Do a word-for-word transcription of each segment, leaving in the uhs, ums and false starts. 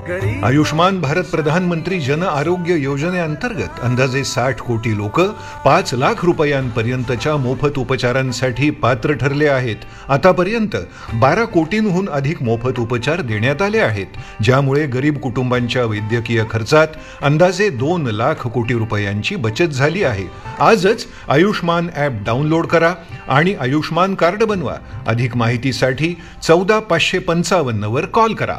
आयुष्मान भारत प्रधानमंत्री जन आरोग्य योजनेअंतर्गत अंदाजे साठ कोटी लोक पाच लाख रुपयांपर्यंतच्या मोफत उपचारांसाठी पात्र ठरले आहेत. आतापर्यंत बारा कोटींहून अधिक मोफत उपचार देण्यात आले आहेत, ज्यामुळे गरीब कुटुंबांच्या वैद्यकीय खर्चात अंदाजे दोन लाख कोटी रुपयांची बचत झाली आहे. आजच आयुष्मान ॲप डाउनलोड करा आणि आयुष्मान कार्ड बनवा. अधिक माहितीसाठी चौदा पाचशे पंचावन्न वर कॉल करा.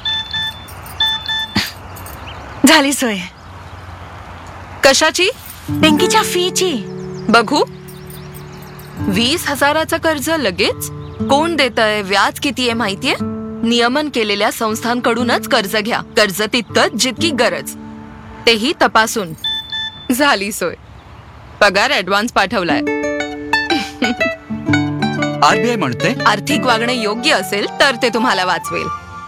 झाली सोय. कशाची? बँकेच्या फीची. बघू. वीस हजाराचं कर्ज लगेच? कोण देतंय? व्याज किती आहे माहितीये? नियमन केलेल्या संस्थांकडूनच कर्ज घ्या. कर्ज तितकंच जितकी गरज, तेही तपासून. झाली सोय. पगार ऍडव्हान्स पाठवलाय. आरबीआय म्हणते आर्थिक वागणे योग्य असेल तर ते तुम्हाला वाचवेल.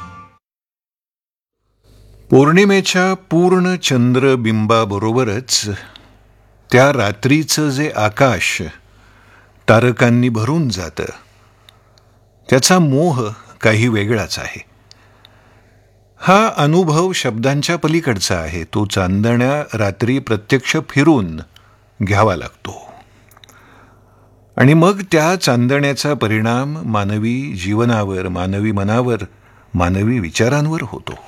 पौर्णिमेच्या पूर्ण चंद्रबिंबाबरोबरच त्या रात्रीचं जे आकाश तारकांनी भरून जातं, त्याचा मोह काही वेगळाच आहे. हा अनुभव शब्दांच्या पलीकडचा आहे. तो चांदण्या रात्री प्रत्यक्ष फिरून घ्यावा लागतो आणि मग त्या चांदण्याचा परिणाम मानवी जीवनावर, मानवी मनावर, मानवी विचारांवर होतो.